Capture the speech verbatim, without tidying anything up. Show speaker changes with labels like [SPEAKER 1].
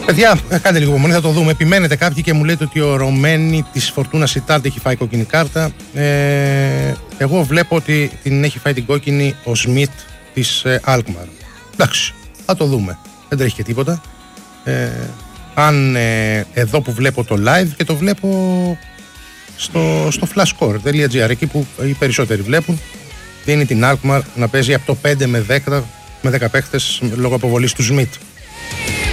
[SPEAKER 1] Παιδιά, κάντε λίγο υπομονή, θα το δούμε. Επιμένετε κάποιοι και μου λέτε ότι ο Ρωμένη της Φορτούνα Σιτάρτ έχει φάει κόκκινη κάρτα. Ε, εγώ βλέπω ότι την έχει φάει την κόκκινη ο Σμιτ της ε, Alkmaar. Εντάξει, θα το δούμε. Δεν τρέχει και τίποτα. Ε, αν ε, εδώ που βλέπω το live και το βλέπω στο, στο flashscore τελεία τζι άρ, εκεί που οι περισσότεροι βλέπουν, δίνει την Alkmaar να παίζει από το πέντε με δέκα, με δέκα παίχτες λόγω αποβολής του Σμιτ.